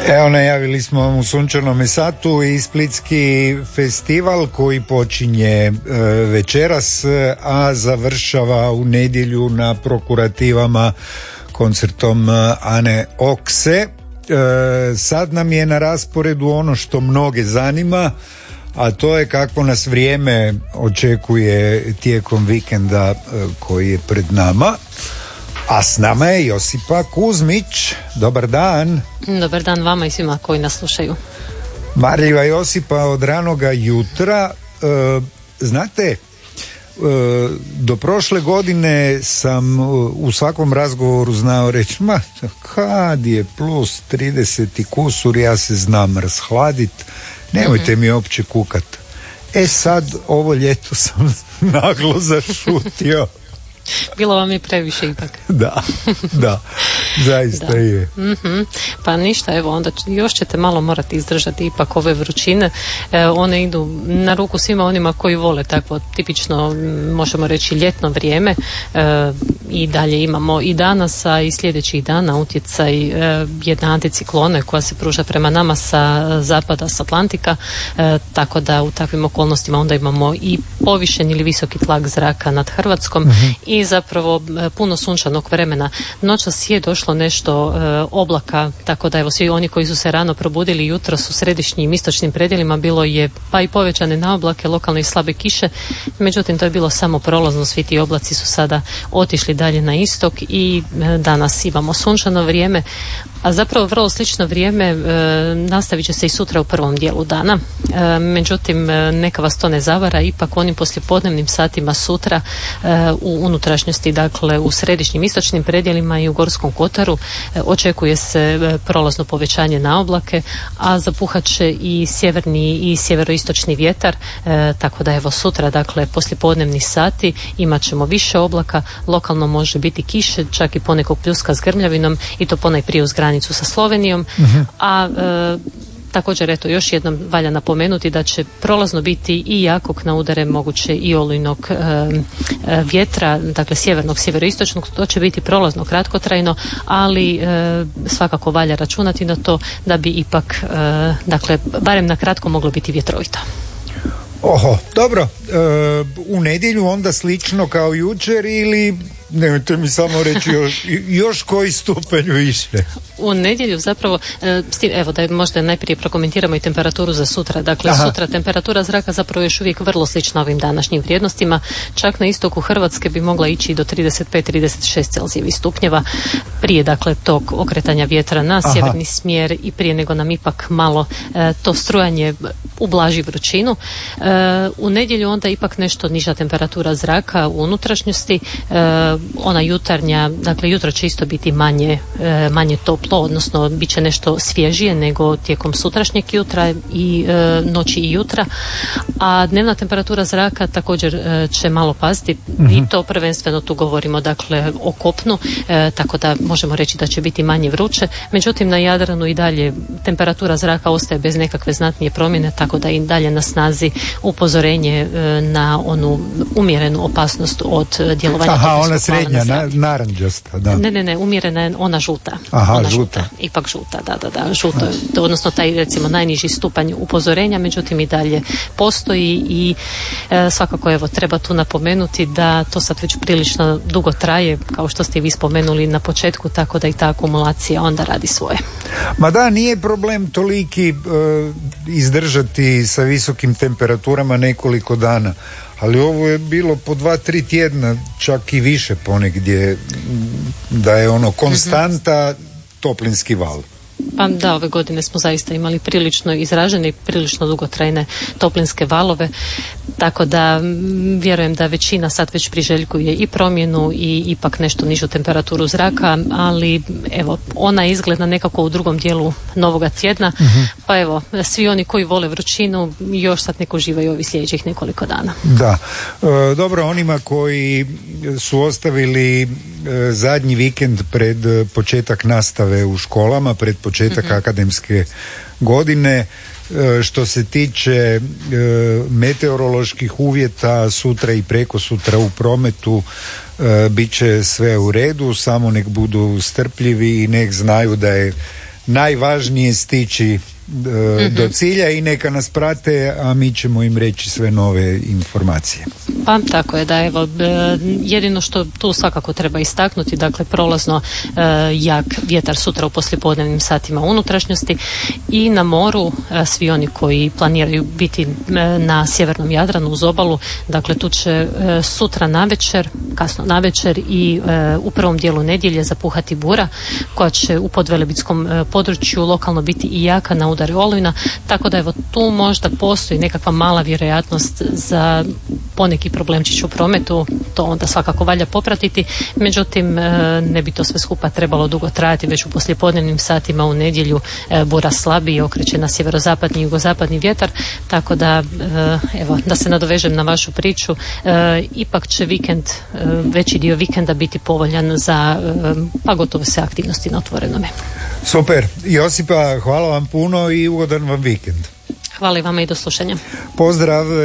Evo, najavili smo vam u Sunčanome satu i Splitski festival koji počinje večeras, a završava u nedjelju na Prokurativama koncertom Ane Okse. Sad nam je na rasporedu ono što mnoge zanima, a to je kako nas vrijeme očekuje tijekom vikenda koji je pred nama. A s nama je Josipa Kuzmić. Dobar dan. Dobar dan vama i svima koji nas slušaju. Marljiva Josipa od ranoga jutra. Znate, do prošle godine sam u svakom razgovoru znao reći, ma kad je plus 30 i kusur, ja se znam rashladit, nemojte mi uopće kukat. Sad ovo ljeto sam naglo zašutio. Bilo vam je previše ipak. Da, zaista je. Mm-hmm. Pa ništa, evo onda još ćete malo morati izdržati ipak ove vrućine. One idu na ruku svima onima koji vole takvo tipično, možemo reći, ljetno vrijeme. I dalje imamo i danas, a i sljedećih dana utjecaj jedne anticiklone koja se pruža prema nama sa zapada, s Atlantika, tako da u takvim okolnostima onda imamo i povišen ili visoki tlak zraka nad Hrvatskom, mm-hmm. i zapravo puno sunčanog vremena. Noćas je došlo nešto oblaka, tako da evo svi oni koji su se rano probudili jutros u središnjim istočnim predjelima bilo je pa i povećane naoblake, lokalno i slabe kiše, međutim to je bilo samo prolazno, svi ti oblaci su sada otišli dalje na istok i danas imamo sunčano vrijeme, a zapravo vrlo slično vrijeme nastavit će se i sutra u prvom dijelu dana. Međutim, neka vas to ne zavara, ipak onim poslijepodnevnim satima sutra u unutrašnjosti, dakle u središnjim istočnim predjelima i u Gorskom kotaru očekuje se prolazno povećanje na oblake, a zapuhat će i sjeverni i sjeveroistočni vjetar, tako da evo sutra, dakle poslijepodnevni sati imat ćemo više oblaka, lokalno može biti kiše, čak i ponekog pljuska s grmljavinom i to ponajprije uz granicu sa Slovenijom, uh-huh. A također, eto, još jednom valja napomenuti da će prolazno biti i jakog na udare moguće i olujnog vjetra, dakle sjevernog, sjeveroistočnog, to će biti prolazno kratkotrajno, ali svakako valja računati na to da bi ipak, dakle, barem na kratko moglo biti vjetrovito. Oho, dobro, u nedjelju onda slično kao jučer ili nemojte mi samo reći još koji stupanj više? U nedjelju zapravo, evo da možda najprije prokomentiramo i temperaturu za sutra. Dakle, aha. Sutra temperatura zraka zapravo još uvijek vrlo slična ovim današnjim vrijednostima. Čak na istoku Hrvatske bi mogla ići do 35-36 Celzijevih stupnjeva prije, dakle, tog okretanja vjetra na sjeverni smjer i prije nego nam ipak malo to strujanje ublaži vrućinu. U nedjelju onda ipak nešto niža temperatura zraka u unutrašnjosti. Ona jutarnja, dakle jutro će isto biti manje toplo, odnosno bit će nešto svježije nego tijekom sutrašnjeg jutra i noći i jutra, a dnevna temperatura zraka također će malo pasti, mm-hmm. i to prvenstveno tu govorimo, dakle, o kopnu, tako da možemo reći da će biti manje vruće, međutim na Jadranu i dalje temperatura zraka ostaje bez nekakve znatnije promjene, tako da i dalje na snazi upozorenje na onu umjerenu opasnost od djelovanja. Ona srednja, naranđasta, da. Ne, umjerena je ona žuta. Aha, ona žuta. Ipak žuta, da, žuto. Odnosno taj, recimo, najniži stupanj upozorenja, međutim i dalje postoji i svakako, evo, treba tu napomenuti da to sad već prilično dugo traje, kao što ste i vi spomenuli na početku, tako da i ta akumulacija onda radi svoje. Ma da, nije problem toliki izdržati sa visokim temperaturama nekoliko dana. Ali ovo je bilo po 2-3 tjedna, čak i više ponegdje, da je ono konstanta, toplinski val. Pa da, ove godine smo zaista imali prilično izražene i prilično dugotrajne toplinske valove, tako da vjerujem da većina sad već priželjkuje i promjenu i ipak nešto nižu temperaturu zraka, ali evo, ona je izgledna nekako u drugom dijelu novoga tjedna, uh-huh. Pa evo, svi oni koji vole vrućinu još sad neko uživaju ovih sljedećih nekoliko dana. Da, dobro, onima koji su ostavili zadnji vikend pred početak nastave u školama, pred početak uh-huh. akademske godine, što se tiče meteoroloških uvjeta sutra i prekosutra u prometu, bit će sve u redu, samo nek budu strpljivi i nek znaju da je najvažnije stići do cilja i neka nas prate, a mi ćemo im reći sve nove informacije. Pa tako je, da evo, jedino što tu svakako treba istaknuti, dakle prolazno jak vjetar sutra u poslijepodnevnim satima unutrašnjosti i na moru svi oni koji planiraju biti na sjevernom Jadranu uz obalu, dakle tu će sutra navečer, kasno navečer i u prvom dijelu nedjelje zapuhati bura koja će u podvelebitskom području lokalno biti i jaka na udare olujna, tako da evo tu možda postoji nekakva mala vjerojatnost za poneki problemčić u prometu, to onda svakako valja popratiti, međutim ne bi to sve skupa trebalo dugo trajati, već u poslijepodnevnim satima u nedjelju bura slabi i okreće na sjeverozapadni i jugozapadni vjetar, tako da evo, da se nadovežem na vašu priču, ipak će vikend, veći dio vikenda biti povoljan za pa gotovo sve aktivnosti na otvorenome. Super. Josipa, hvala vam puno i ugodan vam vikend. Hvala i vama i do slušanja. Pozdrav.